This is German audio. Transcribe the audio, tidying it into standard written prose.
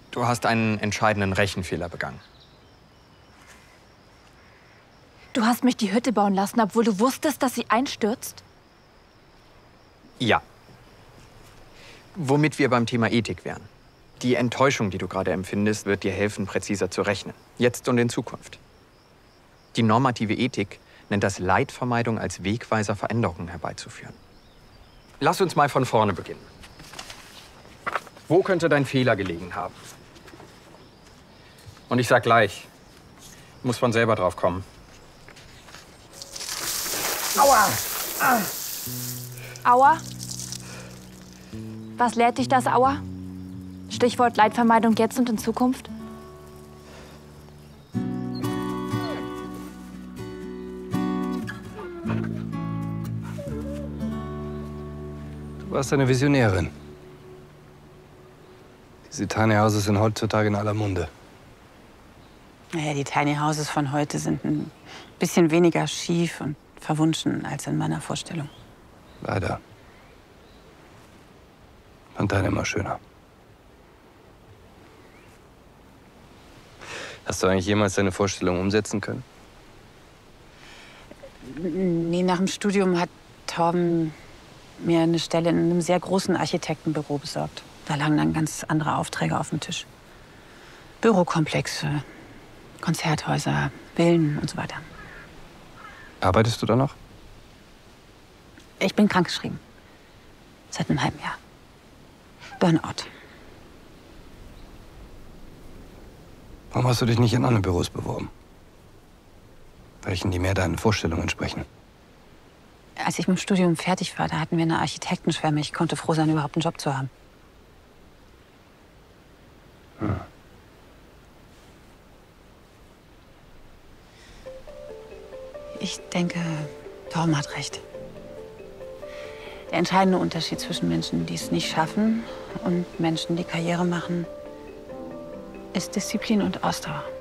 Du hast einen entscheidenden Rechenfehler begangen. Du hast mich die Hütte bauen lassen, obwohl du wusstest, dass sie einstürzt? Ja. Womit wir beim Thema Ethik wären. Die Enttäuschung, die du gerade empfindest, wird dir helfen, präziser zu rechnen. Jetzt und in Zukunft. Die normative Ethik nennt das Leidvermeidung als Wegweiser, Veränderungen herbeizuführen. Lass uns mal von vorne beginnen. Wo könnte dein Fehler gelegen haben? Und ich sag gleich, muss von selber drauf kommen. Aua! Ah. Aua? Was lehrt dich das, Aua? Stichwort Leidvermeidung jetzt und in Zukunft? Du warst eine Visionärin. Diese Tiny Houses sind heutzutage in aller Munde. Naja, die Tiny Houses von heute sind ein bisschen weniger schief und verwunschen als in meiner Vorstellung. Leider. Fand deine immer schöner. Hast du eigentlich jemals deine Vorstellung umsetzen können? Nee, nach dem Studium hat Torben mir eine Stelle in einem sehr großen Architektenbüro besorgt. Da lagen dann ganz andere Aufträge auf dem Tisch. Bürokomplexe, Konzerthäuser, Villen und so weiter. Arbeitest du da noch? Ich bin krankgeschrieben. Seit einem halben Jahr. Burnout. Warum hast du dich nicht in anderen Büros beworben? Welchen, die mehr deinen Vorstellungen entsprechen? Als ich mit dem Studium fertig war, da hatten wir eine Architektenschwemme. Ich konnte froh sein, überhaupt einen Job zu haben. Ich denke, Torben hat recht. Der entscheidende Unterschied zwischen Menschen, die es nicht schaffen, und Menschen, die Karriere machen, ist Disziplin und Ausdauer.